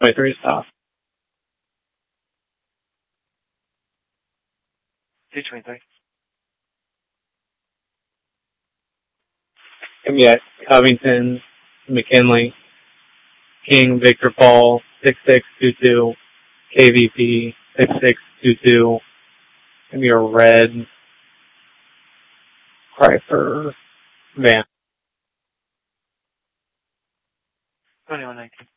23 stop. 223. Can be at Covington, McKinley, King, Victor Paul, 6622, KVP, 6622. Can be a red Chrysler van. 2119.